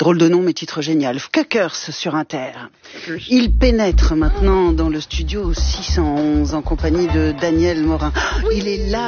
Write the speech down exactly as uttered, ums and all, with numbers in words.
drôle de nom, mais titre génial. Fuckers sur Inter. Il pénètre maintenant dans le studio six cent onze en compagnie de Daniel Morin. Il est là.